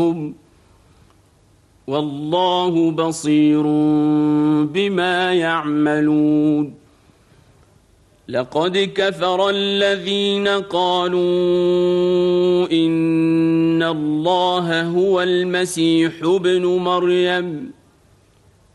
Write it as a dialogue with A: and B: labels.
A: والله بصير بما يعملون لقد كفر الذين قالوا إن الله هو المسيح ابن مريم